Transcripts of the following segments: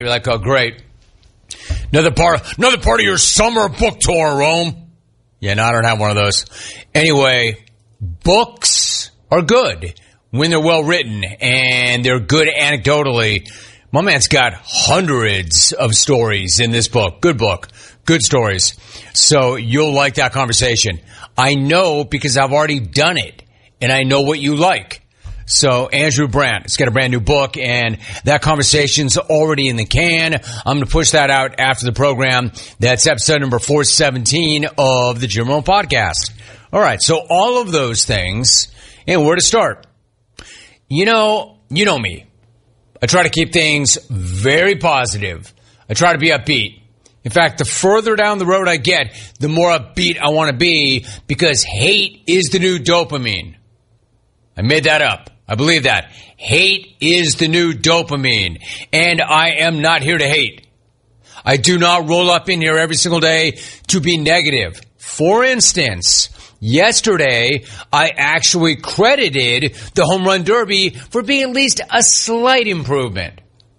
You're like, oh, great. Another part of your summer book tour, Rome. Yeah, no, I don't have one of those. Anyway, books are good when they're well written and they're good anecdotally. My man's got hundreds of stories in this book. Good book. Good stories. So you'll like that conversation. I know because I've already done it and I know what you like. So Andrew Brandt has got a brand new book and that conversation's already in the can. I'm going to push that out after the program. That's episode number 417 of the Jim Rome Podcast. All right. So all of those things, and where to start? You know me. I try to keep things very positive. I try to be upbeat. In fact, the further down the road I get, the more upbeat I want to be because hate is the new dopamine. I made that up. I believe that. Hate is the new dopamine. And I am not here to hate. I do not roll up in here every single day to be negative. For instance, yesterday, I actually credited the Home Run Derby for being at least a slight improvement.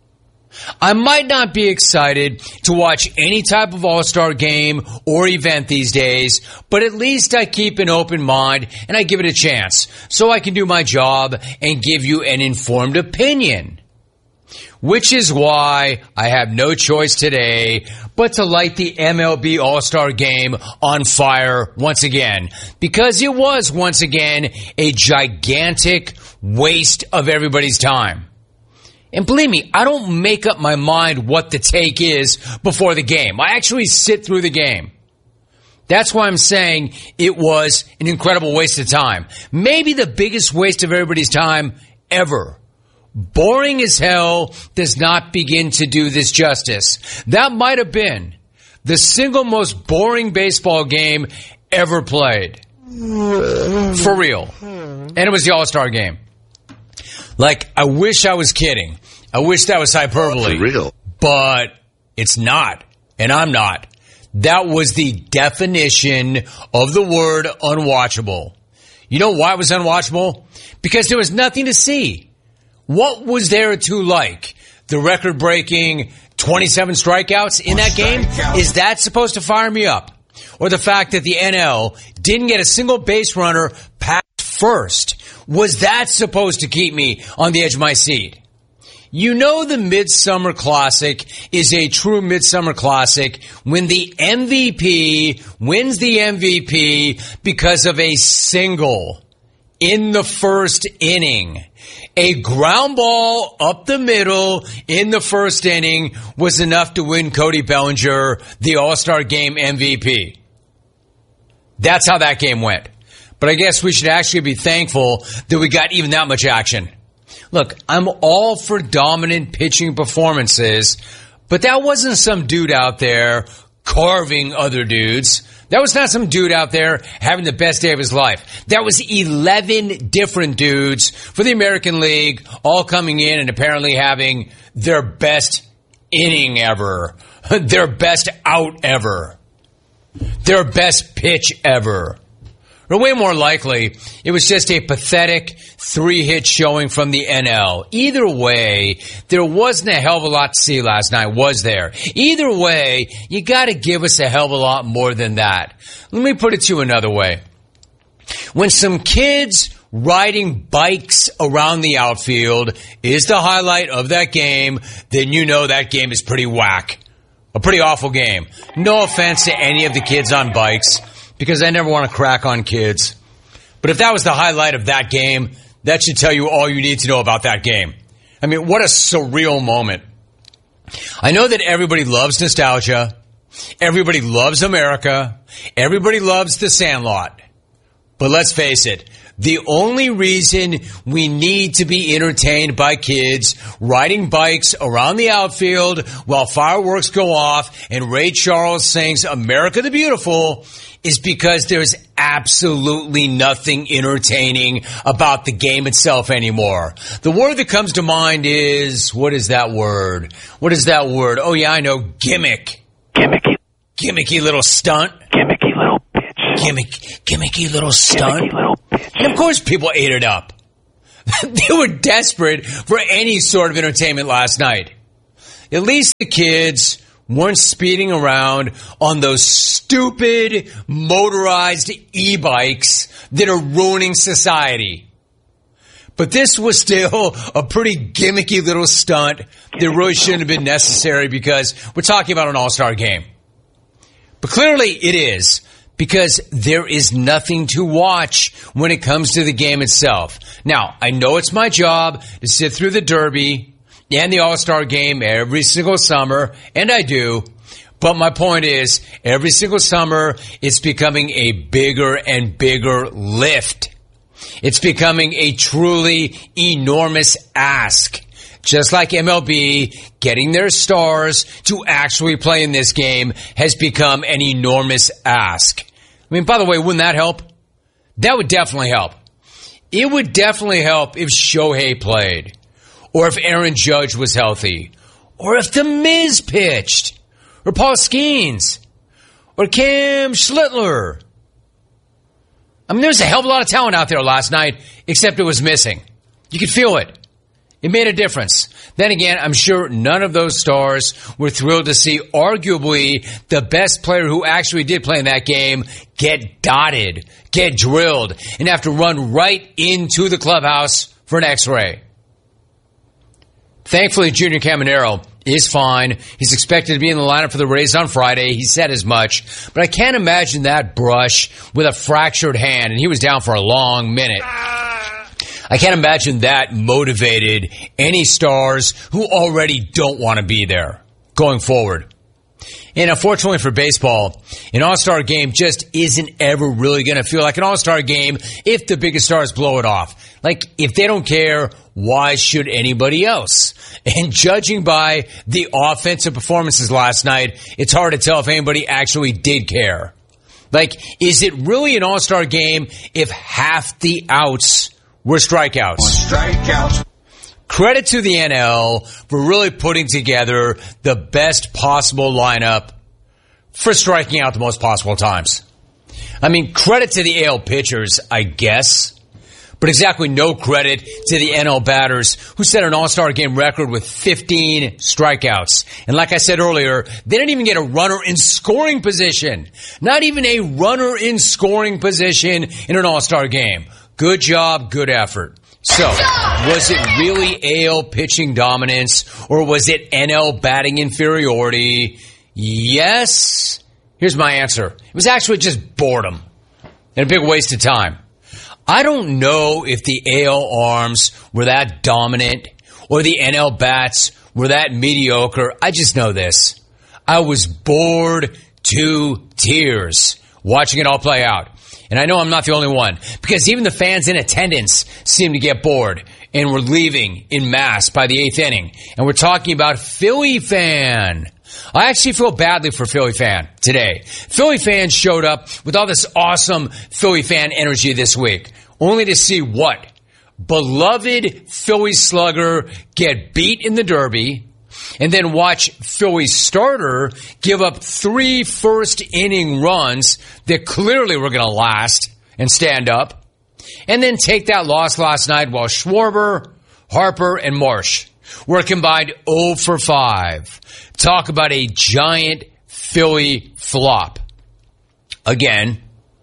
I might not be excited to watch any type of all-star game or event these days, but at least I keep an open mind and I give it a chance so I can do my job and give you an informed opinion. Which is why I have no choice today but to light the MLB All-Star Game on fire once again, because it was once again a gigantic waste of everybody's time. And believe me, I don't make up my mind what the take is before the game. I actually sit through the game. That's why I'm saying it was an incredible waste of time. Maybe the biggest waste of everybody's time ever. Boring as hell does not begin to do this justice. That might have been the single most boring baseball game ever played. For real. And it was the All-Star Game. Like, I wish I was kidding. I wish that was hyperbole. For real. But it's not. And I'm not. That was the definition of the word unwatchable. You know why it was unwatchable? Because there was nothing to see. What was there to like? The record-breaking 27 strikeouts in that game? Is that supposed to fire me up? Or the fact that the NL didn't get a single base runner past first? Was that supposed to keep me on the edge of my seat? You know the Midsummer Classic is a true Midsummer Classic when the MVP wins the MVP because of a single in the first inning. A ground ball up the middle in the first inning was enough to win Cody Bellinger the All-Star Game MVP. That's how that game went. But I guess we should actually be thankful that we got even that much action. Look, I'm all for dominant pitching performances, but that wasn't some dude out there carving other dudes. That was not some dude out there having the best day of his life. That was 11 different dudes for the American League all coming in and apparently having their best inning ever, their best out ever, their best pitch ever. Or way more likely, it was just a pathetic 3-hit showing from the NL. Either way, there wasn't a hell of a lot to see last night, was there? Either way, you got to give us a hell of a lot more than that. Let me put it to you another way. When some kids riding bikes around the outfield is the highlight of that game, then you know that game is pretty whack. A pretty awful game. No offense to any of the kids on bikes, because I never want to crack on kids. But if that was the highlight of that game, that should tell you all you need to know about that game. I mean, what a surreal moment. I know that everybody loves nostalgia. Everybody loves America. Everybody loves The Sandlot. But let's face it, the only reason we need to be entertained by kids riding bikes around the outfield while fireworks go off and Ray Charles sings America the Beautiful is because there's absolutely nothing entertaining about the game itself anymore. The word that comes to mind is, what is that word? What is that word? Oh yeah, I know, gimmick. Gimmicky. Gimmicky little stunt. Gimmicky little bitch. Gimmicky little stunt. Gimmicky little bitch. And of course people ate it up. They were desperate for any sort of entertainment last night. at least the kids weren't speeding around on those stupid motorized e-bikes that are ruining society. But this was still a pretty gimmicky little stunt that really shouldn't have been necessary because we're talking about an all-star game. But clearly it is, because there is nothing to watch when it comes to the game itself. Now, I know it's my job to sit through the Derby and the All-Star game every single summer, and I do. But my point is, every single summer, it's becoming a bigger and bigger lift. It's becoming a truly enormous ask. Just like MLB, getting their stars to actually play in this game has become an enormous ask. I mean, by the way, wouldn't that help? That would definitely help. It would definitely help if Shohei played, or if Aaron Judge was healthy, or if The Miz pitched, or Paul Skeens, or Cam Schlittler. I mean, there's a hell of a lot of talent out there last night, except it was missing. You could feel it. It made a difference. Then again, I'm sure none of those stars were thrilled to see arguably the best player who actually did play in that game get dotted, get drilled, and have to run right into the clubhouse for an X-ray. Thankfully, Junior Caminero is fine. He's expected to be in the lineup for the Rays on Friday. He said as much. But I can't imagine that brush with a fractured hand, and he was down for a long minute. I can't imagine that motivated any stars who already don't want to be there going forward. And unfortunately for baseball, an all-star game just isn't ever really going to feel like an all-star game if the biggest stars blow it off. Like, if they don't care, why should anybody else? And judging by the offensive performances last night, it's hard to tell if anybody actually did care. Like, is it really an all-star game if half the outs were strikeouts? Credit to the NL for really putting together the best possible lineup for striking out the most possible times. I mean, credit to the AL pitchers, I guess, but exactly no credit to the NL batters who set an all-star game record with 15 strikeouts. And like I said earlier, they didn't even get a runner in scoring position. Not even a runner in scoring position in an all-star game. Good job, good effort. So, was it really AL pitching dominance, or was it NL batting inferiority? Yes. Here's my answer. It was actually just boredom and a big waste of time. I don't know if the AL arms were that dominant or the NL bats were that mediocre. I just know this. I was bored to tears watching it all play out. And I know I'm not the only one, because even the fans in attendance seemed to get bored and were leaving in mass by the 8th inning. And we're talking about Philly fan. I actually feel badly for Philly fan today. Philly fans showed up with all this awesome Philly fan energy this week, only to see what? Beloved Philly slugger get beat in the Derby, and then watch Philly starter give up 3 first-inning runs that clearly were going to last and stand up, and then take that loss last night while Schwarber, Harper, and Marsh were combined 0 for 5. Talk about a giant Philly flop. Again,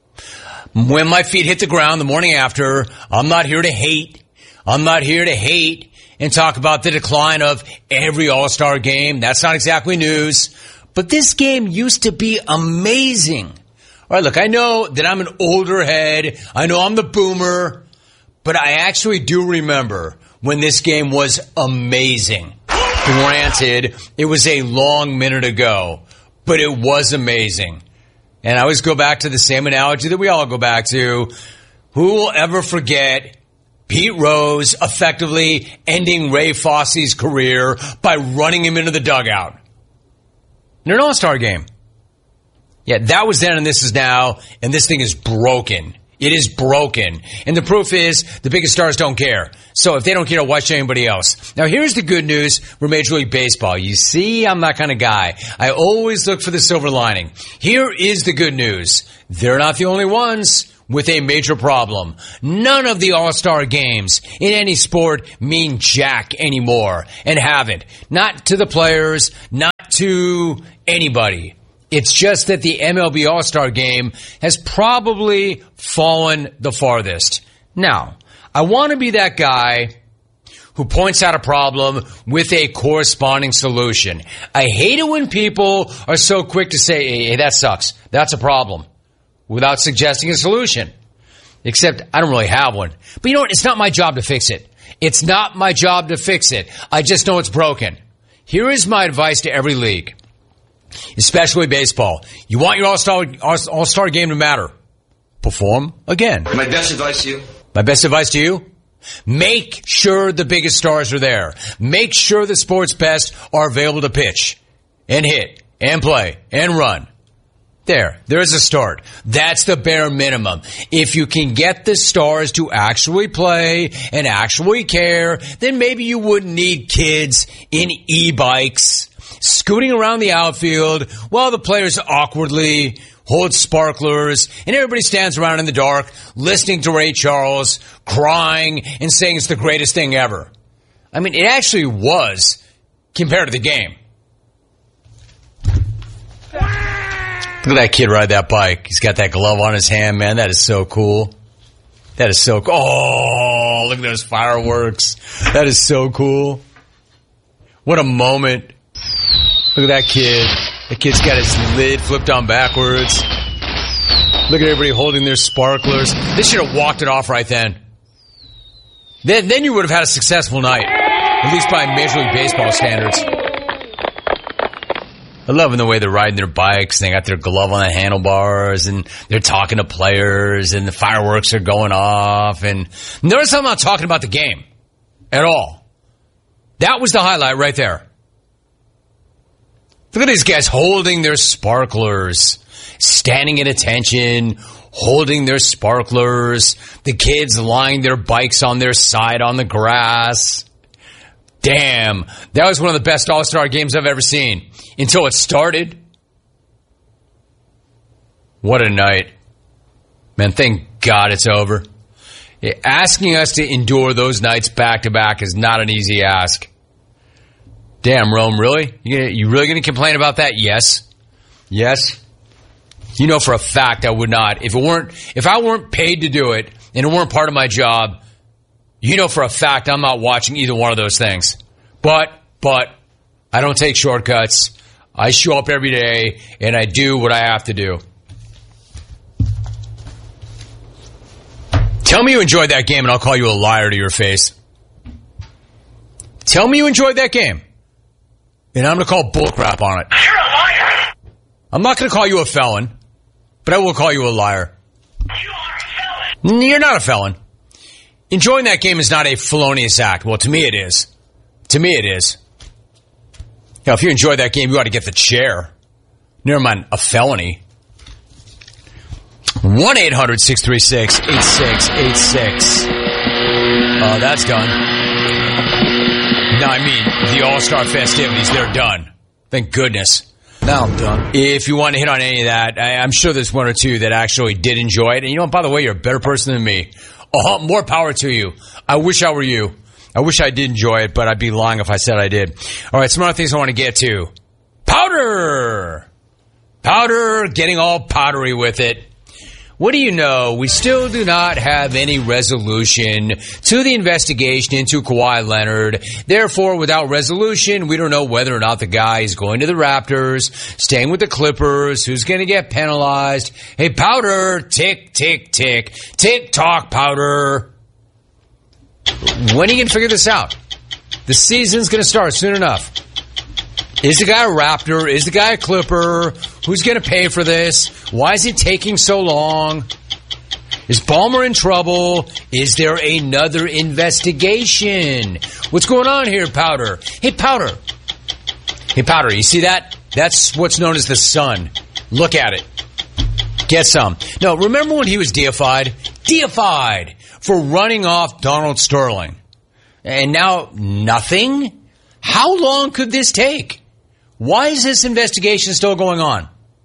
when my feet hit the ground the morning after, I'm not here to hate. I'm not here to hate and talk about the decline of every all-star game. That's not exactly news. But this game used to be amazing. All right, look, I know that I'm an older head. I know I'm the boomer. But I actually do remember when this game was amazing. Granted, it was a long minute ago, but it was amazing. And I always go back to the same analogy that we all go back to. Who will ever forget Pete Rose effectively ending Ray Fosse's career by running him into the dugout in an all-star game? Yeah, that was then and this is now, and this thing is broken. It is broken. And the proof is the biggest stars don't care. So if they don't care, why should anybody else? Now, here's the good news for Major League Baseball. You see, I'm that kind of guy. I always look for the silver lining. Here is the good news. They're not the only ones. with a major problem. None of the All-Star games in any sport mean jack anymore, and haven't. Not to the players, not to anybody. It's just that the MLB All-Star game has probably fallen the farthest. Now, I want to be that guy who points out a problem with a corresponding solution. I hate it when people are so quick to say, hey, that sucks. That's a problem, without suggesting a solution. Except I don't really have one. But you know what? It's not my job to fix it. It's not my job to fix it. I just know it's broken. Here is my advice to every league, especially baseball. You want your All-Star game to matter. Perform again. My best advice to you? My best advice to you? Make sure the biggest stars are there. Make sure the sports best are available to pitch and hit and play and run. There's a start. That's the bare minimum. If you can get the stars to actually play and actually care, then maybe you wouldn't need kids in e-bikes scooting around the outfield while the players awkwardly hold sparklers and everybody stands around in the dark listening to Ray Charles crying and saying it's the greatest thing ever. I mean, it actually was compared to the game. Look at that kid ride that bike. He's got that glove on his hand, man. That is so cool. That is so cool. Oh, look at those fireworks. That is so cool. What a moment. Look at that kid. The kid's got his lid flipped on backwards. Look at everybody holding their sparklers. They should have walked it off right then. Then you would have had a successful night, at least by Major League Baseball standards. I love the way they're riding their bikes. They got their glove on the handlebars, and they're talking to players, and the fireworks are going off. And notice I'm not talking about the game at all. That was the highlight right there. Look at these guys holding their sparklers, standing at attention, holding their sparklers. The kids lying their bikes on their side on the grass. Damn, that was one of the best All-Star games I've ever seen. Until it started. What a night. Man, thank God it's over. Asking us to endure those nights back-to-back is not an easy ask. Damn, Rome, really? You really going to complain about that? Yes. Yes. You know for a fact I would not. If I weren't paid to do it and it weren't part of my job, you know for a fact I'm not watching either one of those things. But I don't take shortcuts. I show up every day and I do what I have to do. Tell me you enjoyed that game and I'll call you a liar to your face. Tell me you enjoyed that game. And I'm going to call bullcrap on it. You're a liar. I'm not going to call you a felon, but I will call you a liar. You are a felon. You're not a felon. Enjoying that game is not a felonious act. Well, to me it is. To me it is. Now, if you enjoy that game, you ought to get the chair. Never mind a felony. 1-800-636-8686. Oh, that's done. No, I mean, the All-Star festivities, they're done. Thank goodness. Now I'm done. If you want to hit on any of that, I'm sure there's one or two that actually did enjoy it. And you know, by the way, you're a better person than me. More power to you. I wish I were you. I wish I did enjoy it, but I'd be lying if I said I did. All right, some other things I want to get to. Powder! Powder, getting all powdery with it. What do you know? We still do not have any resolution to the investigation into Kawhi Leonard. Therefore, without resolution, we don't know whether or not the guy is going to the Raptors, staying with the Clippers, who's going to get penalized. Hey, Powder, tick, tick, tick. Tick tock, Powder. When are you going to figure this out? The season's going to start soon enough. Is the guy a Raptor? Is the guy a Clipper? Who's going to pay for this? Why is it taking so long? Is Ballmer in trouble? Is there another investigation? What's going on here, Powder? Hey, Powder. Hey, Powder, you see that? That's what's known as the sun. Look at it. Get some. No, remember when he was deified? Deified for running off Donald Sterling. And now nothing? How long could this take? Why is this investigation still going on? I'll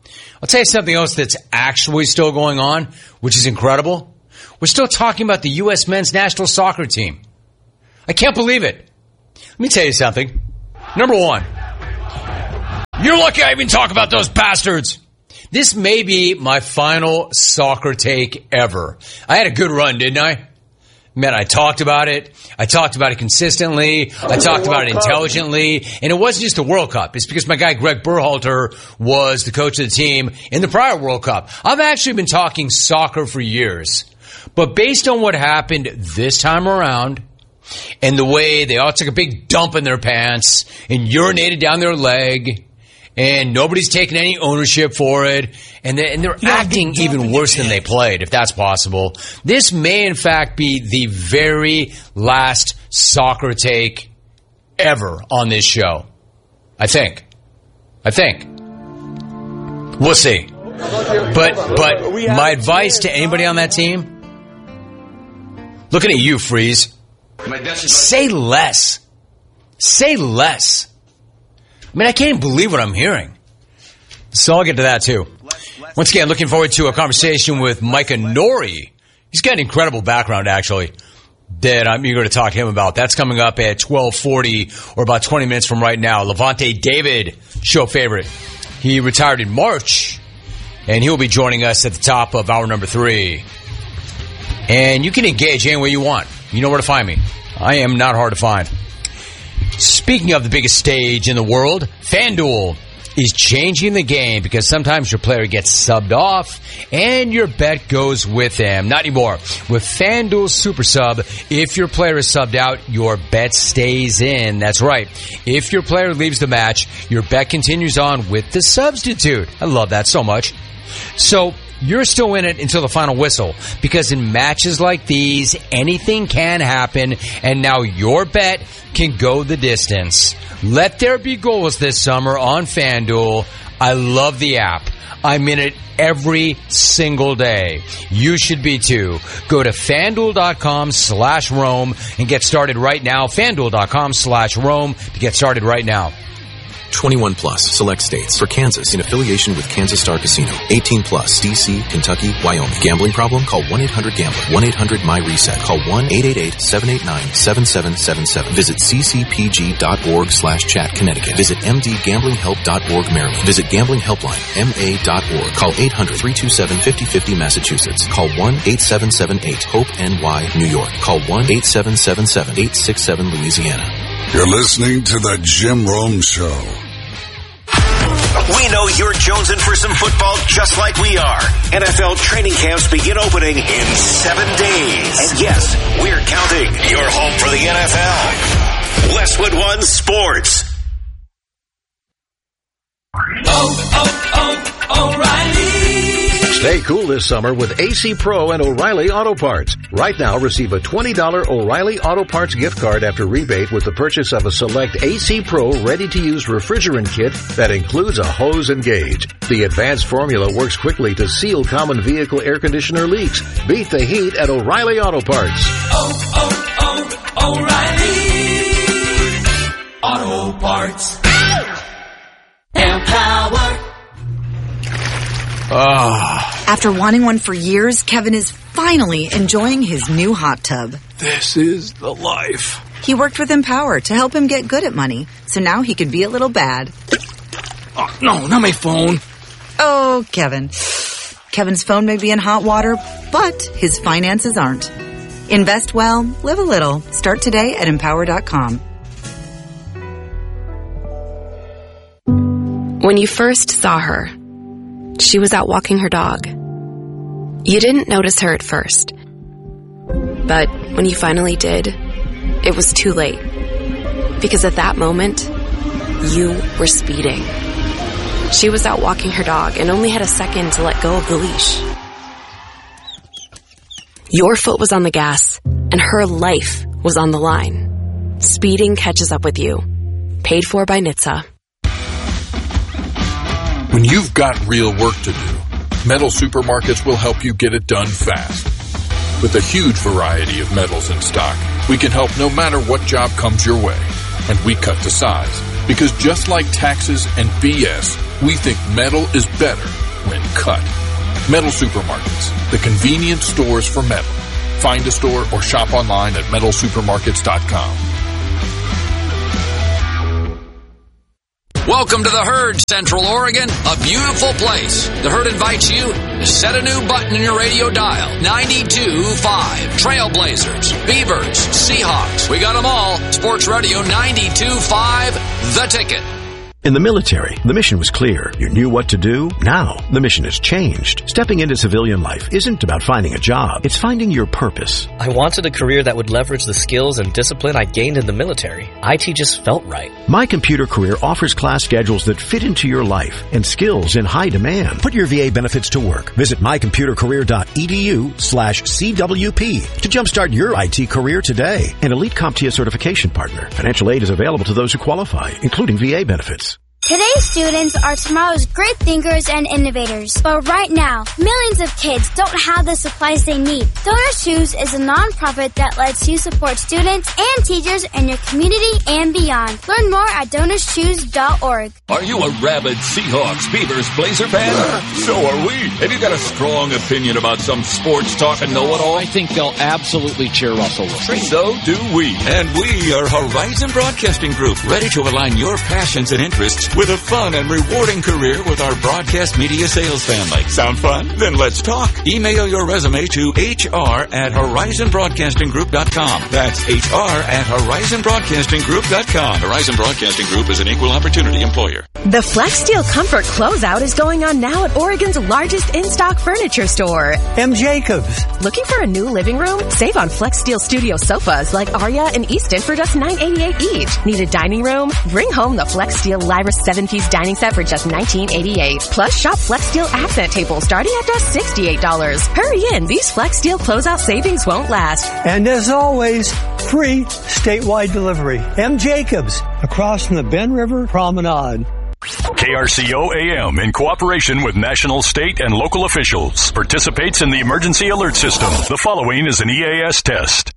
I'll tell you something else that's actually still going on, which is incredible. We're still talking about the U.S. men's national soccer team. I can't believe it. Let me tell you something. Number one, you're lucky I even talk about those bastards. This may be my final soccer take ever. I had a good run, didn't I? Man, I talked about it. I talked about it consistently. I talked about it intelligently. And it wasn't just the World Cup. It's because my guy Greg Berhalter was the coach of the team in the prior World Cup. I've actually been talking soccer for years. But based on what happened this time around, and the way they all took a big dump in their pants and urinated down their leg, and nobody's taking any ownership for it, and they're acting even worse than they played, if that's possible. This may, in fact, be the very last soccer take ever on this show. I think. We'll see. But my advice to anybody on that team, looking at you, Freeze, say less. Say less. I mean, I can't even believe what I'm hearing. So I'll get to that, too. Once again, looking forward to a conversation with Micah Nori. He's got an incredible background, actually, that I'm eager to talk to him about. That's coming up at 12:40, or about 20 minutes from right now. Levante David, show favorite. He retired in March, and he'll be joining us at the top of hour number 3. And you can engage any way you want. You know where to find me. I am not hard to find. Speaking of the biggest stage in the world, FanDuel is changing the game because sometimes your player gets subbed off and your bet goes with them. Not anymore. With FanDuel Super Sub, if your player is subbed out, your bet stays in. That's right. If your player leaves the match, your bet continues on with the substitute. I love that so much. So you're still in it until the final whistle, because in matches like these, anything can happen, and now your bet can go the distance. Let there be goals this summer on FanDuel. I love the app. I'm in it every single day. You should be too. Go to FanDuel.com/Rome and get started right now. FanDuel.com/Rome to get started right now. 21 plus, select states. For Kansas, in affiliation with Kansas Star Casino. 18 plus, D.C., Kentucky, Wyoming. Gambling problem? Call 1-800-GAMBLER. 1-800-MY-RESET. Call 1-888-789-7777. Visit ccpg.org/chat, Connecticut. Visit mdgamblinghelp.org, Maryland. Visit Gambling Helpline, ma.org. Call 800-327-5050, Massachusetts. Call 1-8778-HOPE-NY, New York. Call 1-8777-867, Louisiana. You're listening to The Jim Rome Show. We know you're jonesing for some football just like we are. NFL training camps begin opening in 7 days. And yes, we're counting. Your home for the NFL. Westwood One Sports. O'Reilly. Stay cool this summer with AC Pro and O'Reilly Auto Parts. Right now, receive a $20 O'Reilly Auto Parts gift card after rebate with the purchase of a select AC Pro ready-to-use refrigerant kit that includes a hose and gauge. The advanced formula works quickly to seal common vehicle air conditioner leaks. Beat the heat at O'Reilly Auto Parts. O'Reilly Auto Parts. Empower. After wanting one for years, Kevin is finally enjoying his new hot tub. This is the life. He worked with Empower to help him get good at money, so now he can be a little bad. Oh, no, not my phone. Oh, Kevin. Kevin's phone may be in hot water, but his finances aren't. Invest well, live a little. Start today at Empower.com. When you first saw her, she was out walking her dog. You didn't notice her at first. But when you finally did, it was too late. Because at that moment, you were speeding. She was out walking her dog and only had a second to let go of the leash. Your foot was on the gas, and her life was on the line. Speeding catches up with you. Paid for by NHTSA. When you've got real work to do, Metal Supermarkets will help you get it done fast. With a huge variety of metals in stock, we can help no matter what job comes your way. And we cut to size. Because just like taxes and BS, we think metal is better when cut. Metal Supermarkets, the convenient stores for metal. Find a store or shop online at metalsupermarkets.com. Welcome to the Herd, Central Oregon, a beautiful place. The Herd invites you to set a new button in your radio dial. 92.5. Trailblazers, Beavers, Seahawks. We got them all. Sports Radio 92.5, The Ticket. In the military, the mission was clear. You knew what to do. Now, the mission has changed. Stepping into civilian life isn't about finding a job. It's finding your purpose. I wanted a career that would leverage the skills and discipline I gained in the military. IT just felt right. My Computer Career offers class schedules that fit into your life and skills in high demand. Put your VA benefits to work. Visit mycomputercareer.edu/CWP to jumpstart your IT career today. An Elite CompTIA certification partner. Financial aid is available to those who qualify, including VA benefits. Today's students are tomorrow's great thinkers and innovators. But right now, millions of kids don't have the supplies they need. Donors Choose is a nonprofit that lets you support students and teachers in your community and beyond. Learn more at DonorsChoose.org. Are you a rabid Seahawks, Beavers, Blazer fan? So are we. Have you got a strong opinion about some sports talk and know-it-all? I think they'll absolutely cheer Russell Wilson. So do we. And we are Horizon Broadcasting Group, ready to align your passions and interests with a fun and rewarding career with our broadcast media sales family. Sound fun? Then let's talk. Email your resume to hr@horizonbroadcastinggroup.com. That's hr@horizonbroadcastinggroup.com. Horizon Broadcasting Group is an equal opportunity employer. The FlexSteel Comfort Closeout is going on now at Oregon's largest in-stock furniture store, M. Jacobs. Looking for a new living room? Save on FlexSteel Studio sofas like Aria and Easton for just $9.88 each. Need a dining room? Bring home the FlexSteel Lyris 7-piece dining set for just $19.88. Plus, shop FlexSteel accent tables starting at just $68. Hurry in. These FlexSteel closeout savings won't last. And as always, free statewide delivery. M. Jacobs, across from the Ben River Promenade. KRCO AM, in cooperation with national, state, and local officials, participates in the Emergency Alert System. The following is an EAS test.